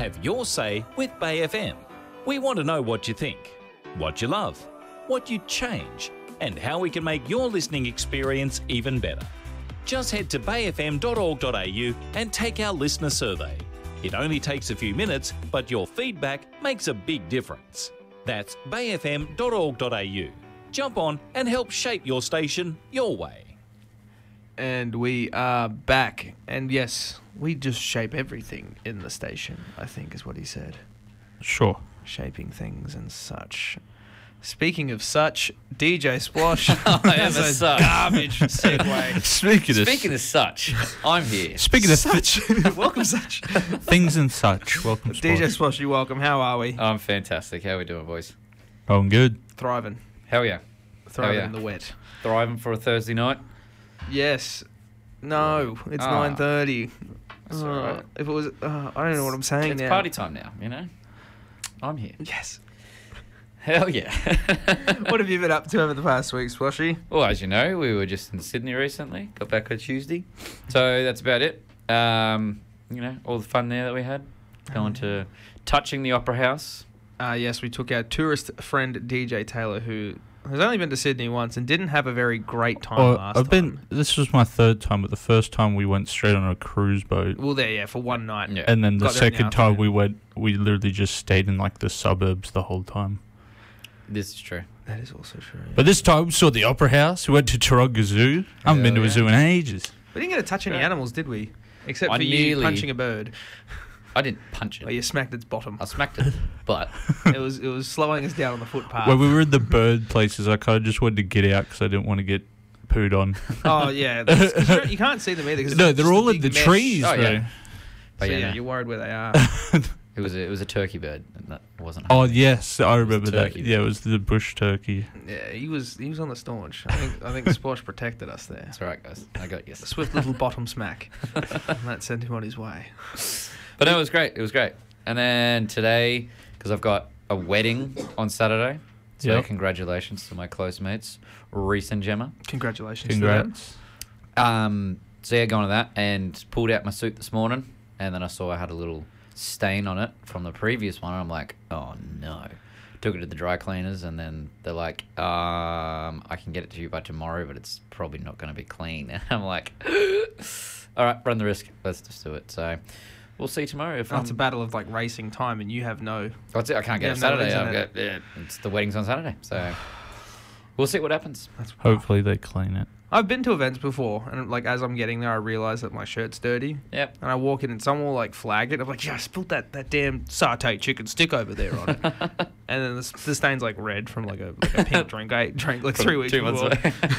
Have your say with Bay FM. We want to know what you think, what you love, what you'd change, and how we can make your listening experience even better. Just head to bayfm.org.au and take our listener survey. It only takes a few minutes, but your feedback makes a big difference. That's bayfm.org.au. Jump on and help shape your station your way. And we are back. And yes, we just shape everything in the station, I think is what he said. Sure. Shaping things and such. Speaking of such, DJ Splosh. That's a That's a garbage segue. Speaking of such, I'm here. Speaking of Such. Welcome, Such. things and such, welcome DJ Splosh. Splosh, you're welcome. How are we? I'm fantastic. How are we doing, boys? Going good. Thriving. Hell yeah. Thriving yeah. in the wet. Thriving for a Thursday night? Yes. No, it's Ah. 9:30. That's all right. If it was, I don't know what I'm saying It's now. party time now, you know? I'm here. Yes. Hell yeah. What have you been up to over the past week, Sploshy? Well, as you know, we were just in Sydney recently. Got back on Tuesday. So that's about it. You know, all the fun there that we had. Going to touching the Opera House. Yes, we took our tourist friend DJ Taylor, who has only been to Sydney once and didn't have a very great time last time. This was my third time, but the first time we went straight on a cruise boat. Well, there, yeah, for one night. Yeah. And then the Got there in the second time afternoon. we went, we literally just stayed in like the suburbs the whole time. This is true. That is also true. Yeah. But this time we saw the Opera House. We went to Taronga Zoo. I haven't been to Hell a zoo in ages. We didn't get to touch any Yeah. animals, did we? Except I for you nearly- punching a bird. I didn't punch Well, it. you smacked its bottom. I smacked it, but It was slowing us down on the footpath. When we were in the bird places, I kind of just wanted to get out because I didn't want to get pooed on. Oh, yeah. 'Cause you can't see them either. 'cause No, it's they're just a all in big the mesh. trees, Oh, bro. yeah. So, But yeah, yeah, no. you're worried where they are. It was a turkey bird, and that wasn't. Oh hungry. yes, I remember that. turkey. Yeah, it was the bush turkey. Yeah, he was on the staunch. I think Splosh protected us there. That's all right, guys. I got you. A swift little bottom smack. And that sent him on his way. But no, it was great. It was great. And then today, because I've got a wedding on Saturday, so Yep. congratulations to my close mates, Reese and Gemma. Congratulations to them. Congrats. So yeah, going to that and pulled out my suit this morning, and then I saw I had a little stain on it from the previous one, and I'm like, oh no. Took it to the dry cleaners, and then they're like, I can get it to you by tomorrow, but it's probably not going to be clean. And I'm like, all right, run the risk. Let's just do it. So we'll see tomorrow if It's a battle of like racing time, and you have no. That's it. I can't get Yeah, it no, Saturday. it's I've on got, yeah, it's the wedding's on Saturday, so we'll see what happens. Hopefully they clean it. I've been to events before, and like as I'm getting there, I realise that my shirt's dirty, Yep. and I walk in, and someone will like flag it. I'm like, yeah, I spilled that damn satay chicken stick over there on it, and then the stain's like red from like a pink drink I drank like 3 weeks 2 months before. away.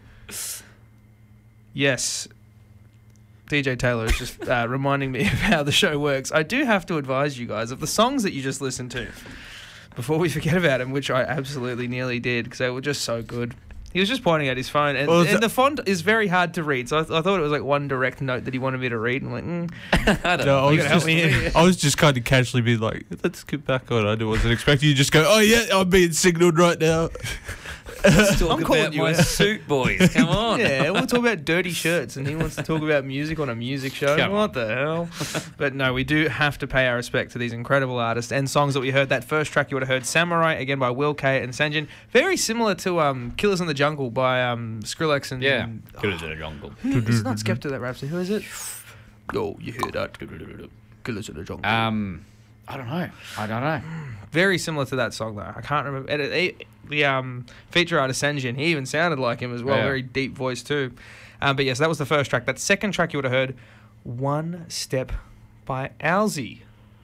Yes. DJ Taylor is just reminding me of how the show works. I do have to advise you guys of the songs that you just listened to before we forget about them, which I absolutely nearly did because they were just so good. He was just pointing at his phone, and, Well, and the font is very hard to read, so I thought it was like one direct note that he wanted me to read. I'm like, I don't No, know. I You was gotta help just, me here. I was just kind of casually being like, let's get back on. I wasn't expecting you to just go, oh yeah, I'm being signalled right now. Let's talk I'm calling about you my out. suit, boys. Come on. yeah, we'll talk about dirty shirts, and he wants to talk about music on a music show. Come What the hell? But no, we do have to pay our respect to these incredible artists and songs that we heard. That first track you would have heard, Samurai, again by Will K and Sanjin. Very similar to Killers in the Jungle by Skrillex and... Yeah. Killers in the Jungle. It's not Skepta that raps it. Who is it? Oh, you hear that? Killers in the Jungle. I don't know. Very similar to that song, though. I can't remember. The feature artist, Sanjin, he even sounded like him as well. Yeah. Very deep voice, too. But yes, that was the first track. That second track you would have heard, One Step by Alzi.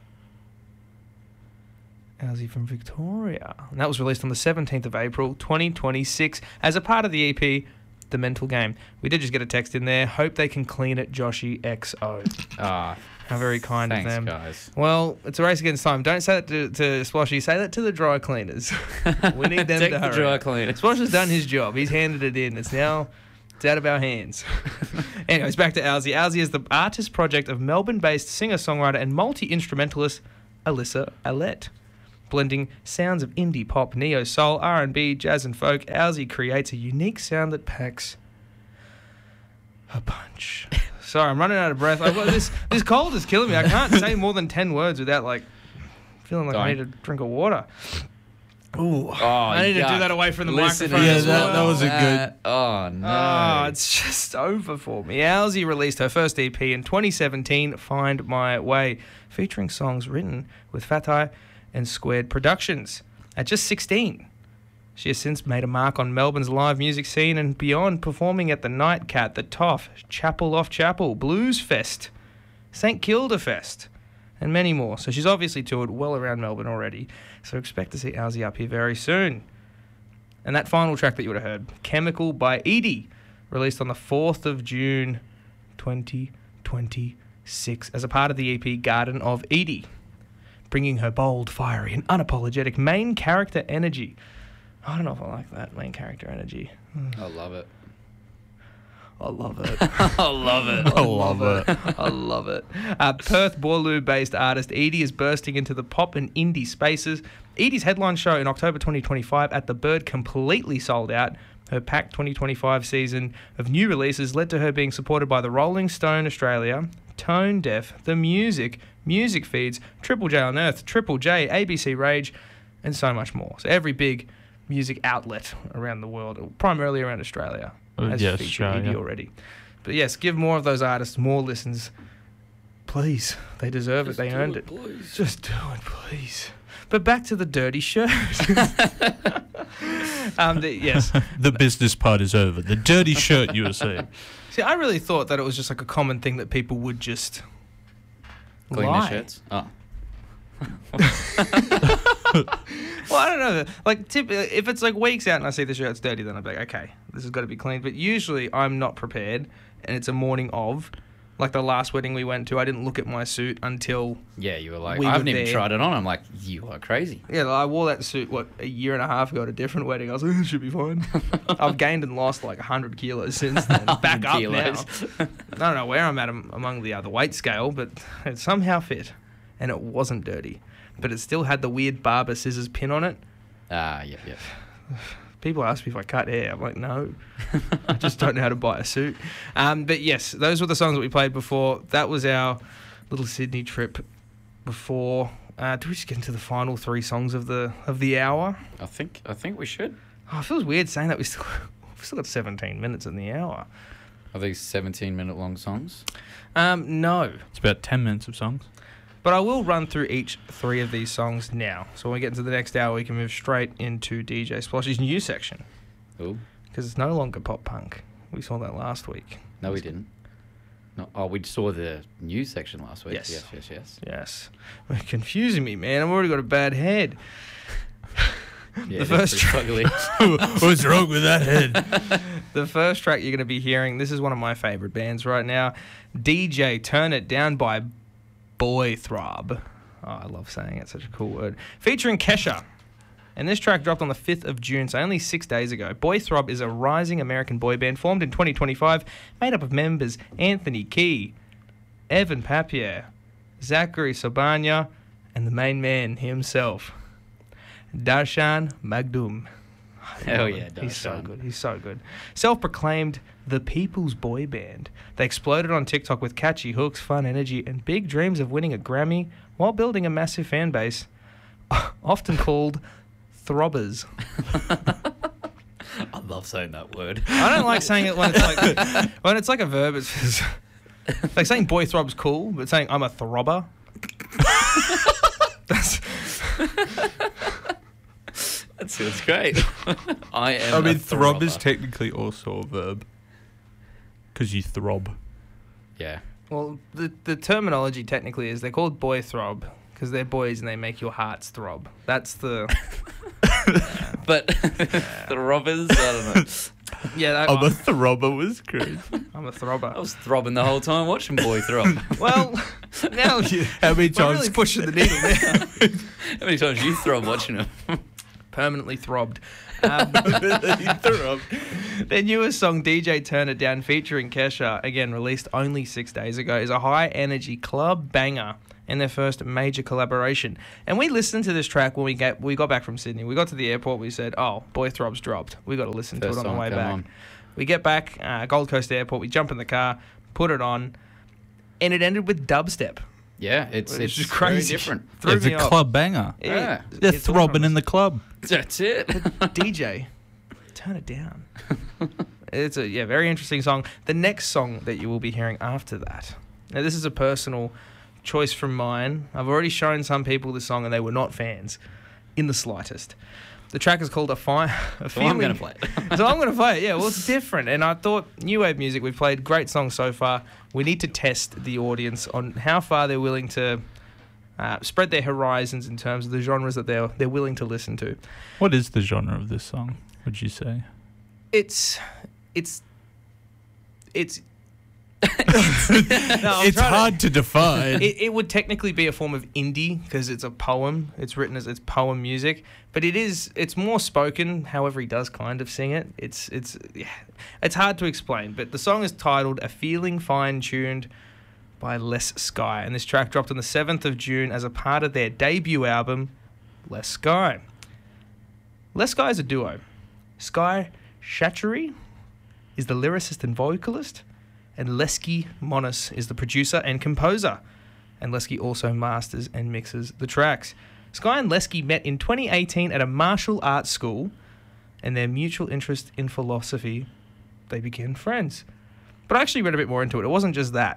Alzi from Victoria. And that was released on the 17th of April, 2026, as a part of the EP, The Mental Game. We did just get a text in there. Hope they can clean it, Joshy XO. How very kind Thanks, of them. guys. Well, it's a race against time. Don't say that to Sploshy. Say that to the dry cleaners. We need them Take to the hurry. dry cleaner. Splosh has done his job. He's handed it in. It's out of our hands. Anyways, back to Alzi. Alzi is the artist project of Melbourne-based singer-songwriter and multi-instrumentalist Alyssa Alette. Blending sounds of indie pop, neo-soul, R&B, jazz and folk, Alzi creates a unique sound that packs a punch. Sorry, I'm running out of breath. This cold is killing me. I can't say more than 10 words without feeling like I need a drink of water. Ooh, I need to do that away from the microphone. Yeah, as well. that wasn't good. Oh, no. Oh, it's just over for me. Owlsy released her first EP in 2017, Find My Way, featuring songs written with Fatai and Squared Productions. At just 16, she has since made a mark on Melbourne's live music scene and beyond, performing at the Nightcat, the Toff, Chapel Off Chapel, Blues Fest, St Kilda Fest, and many more. So she's obviously toured well around Melbourne already. So expect to see Owlsy up here very soon. And that final track that you would have heard, Chemical by Edie, released on the 4th of June 2026 as a part of the EP Garden of Edie, bringing her bold, fiery and unapologetic main character energy. I don't know if I like that, main character energy. I love it. I love it. I love it. I love it. I love it. Perth Boorloo-based artist Edie is bursting into the pop and indie spaces. Edie's headline show in October 2025 at the Bird completely sold out. Her packed 2025 season of new releases led to her being supported by the Rolling Stone Australia, Tone Deaf, The Music, Music Feeds, Triple J on Earth, Triple J, ABC Rage, and so much more. So every big music outlet around the world, primarily around Australia, has featured Australia. Edie already. But yes, give more of those artists more listens. Please. They deserve it. They earned it. Please. Just do it, please. But back to the dirty shirt. Yes. The business part is over. The dirty shirt, you were saying. See, I really thought that it was just like a common thing that people would just Clean lie. their shirts. Oh. Well, I don't know. Like, if it's like weeks out and I see the shirt's dirty, then I'm like, okay, this has got to be cleaned. But usually I'm not prepared, and it's a morning of. Like the last wedding we went to, I didn't look at my suit until... Yeah, you were like, We I were haven't even there. tried it on. I'm like, you are crazy. Yeah, I wore that suit, a year and a half ago at a different wedding. I was like, it should be fine. I've gained and lost like 100 kilos since then. Back 100 up kilos. now. I don't know where I'm at among the other weight scale, but it somehow fit. And it wasn't dirty. But it still had the weird barber scissors pin on it. Yep. People ask me if I cut hair. I'm like, no. I just don't know how to buy a suit. But yes, those were the songs that we played before. That was our little Sydney trip before. Do we just get into the final 3 songs of the hour? I think we should. Oh, it feels weird saying that we've still got 17 minutes in the hour. Are these 17-minute long songs? No. It's about 10 minutes of songs. But I will run through each 3 of these songs now. So when we get into the next hour, we can move straight into DJ Sploshy's new section. Ooh. Because it's no longer pop punk. We saw that last week. No, we didn't. No. Oh, we saw the news section last week. Yes. Yes. Yes. You're confusing me, man. I've already got a bad head. Yeah, The first track. What's wrong with that head? The first track you're going to be hearing, this is one of my favourite bands right now. DJ Turn It Down by Boy Throb. Oh, I love saying it. Such a cool word. Featuring Kesha. And this track dropped on the 5th of June, so only 6 days ago. Boy Throb is a rising American boy band formed in 2025, made up of members Anthony Key, Evan Papier, Zachary Sobanya, and the main man himself, Darshan Magdum. Hell yeah, He's so Darshan. good. He's so good. Self-proclaimed the people's boy band. They exploded on TikTok with catchy hooks, fun energy, and big dreams of winning a Grammy while building a massive fan base, often called throbbers. I love saying that word. I don't like saying it when it's like a verb. It's like saying boy throb's cool, but saying I'm a throbber. That's That sounds great. I am. I mean, a throb is throbber. technically also a verb. Because you throb. Yeah. well, the terminology technically is they're called boy throb because they're boys and they make your hearts throb. That's the But the robbers, I don't know. yeah. I'm a throbber was crazy. I'm a throbber. I was throbbing the whole time watching Boy Throb. Well, now you. How many We're times? really pushing the needle there. How many times you throb watching him? Permanently throbbed. You throb. Their newest song, DJ Turn It Down, featuring Kesha, again released only 6 days ago, is a high-energy club banger and their first major collaboration. And we listened to this track when we got back from Sydney. We got to the airport, we said, oh, Boy Throb's dropped. We got to listen First to it on the song, way come back. on. We get back, Gold Coast Airport, we jump in the car, put it on, and it ended with dubstep. Yeah, it's Which is very crazy. different. Threw It's me a off. club banger. Yeah. They're It's throbbing in awesome. the club. That's it. DJ, turn it down. It's a very interesting song. The next song that you will be hearing after that. Now, this is a personal choice from mine. I've already shown some people this song and they were not fans in the slightest. The track is called A So I'm Feeling. going to play it. So I'm going to play it. Yeah, well, it's different. And I thought, new wave music, we've played great songs so far. We need to test the audience on how far they're willing to spread their horizons in terms of the genres that they're willing to listen to. What is the genre of this song, would you say? It's It's hard to define. It would technically be a form of indie because it's a poem. It's written as it's poem music, but it's more spoken. However, he does kind of sing it. It's hard to explain. But the song is titled "A Feeling Fine Tuned" by Less Sky, and this track dropped on the 7th of June as a part of their debut album, Less Sky. Less Sky is a duo. Sky Shattery is the lyricist and vocalist, and Lesky Monis is the producer and composer. And Lesky also masters and mixes the tracks. Sky and Lesky met in 2018 at a martial arts school, and their mutual interest in philosophy, they became friends. But I actually read a bit more into it. It wasn't just that.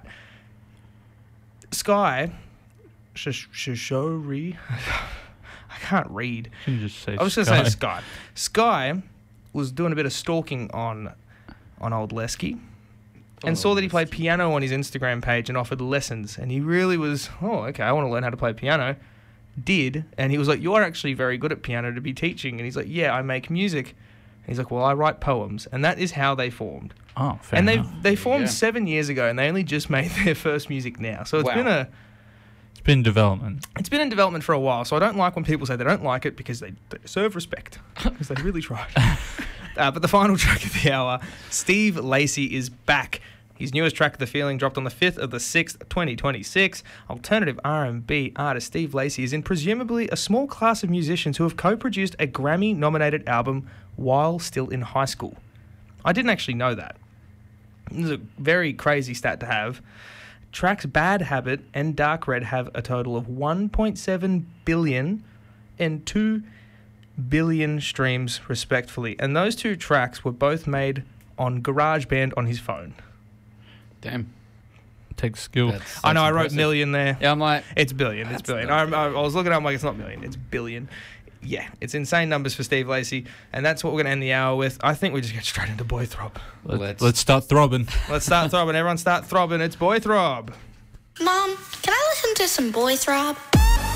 Sky, Shishori, I can't read. Can you just say I was just going to say Sky. Sky was doing a bit of stalking on old Lesky and saw that he played piano on his Instagram page and offered lessons. And he really was, okay, I want to learn how to play piano. Did. And he was like, you're actually very good at piano to be teaching. And he's like, yeah, I make music. And he's like, well, I write poems. And that is how they formed. Oh, fair And enough. they formed go. 7 years ago, and they only just made their first music now. So it's Wow. It's been development. It's been in development for a while, so I don't like when people say they don't like it because they deserve respect, because they really tried. But the final track of the hour, Steve Lacy is back. His newest track, The Feeling, dropped on the 5th of the 6th, 2026. Alternative R&B artist Steve Lacy is in presumably a small class of musicians who have co-produced a Grammy-nominated album while still in high school. I didn't actually know that. This is a very crazy stat to have. Tracks Bad Habit and Dark Red have a total of 1.7 billion and 2 billion streams, respectively. And those two tracks were both made on GarageBand on his phone. Damn. Takes skill. I know, I wrote impressive. million there. Yeah, I'm like, It's billion. It's That's billion. not I was looking at it, I'm like, it's not million. It's billion. Yeah, it's insane numbers for Steve Lacy. And that's what we're going to end the hour with. I think we just get straight into Boy Throb. Let's start throbbing. Let's start throbbing. Everyone start throbbing. It's Boy Throb. Mom, can I listen to some Boy Throb?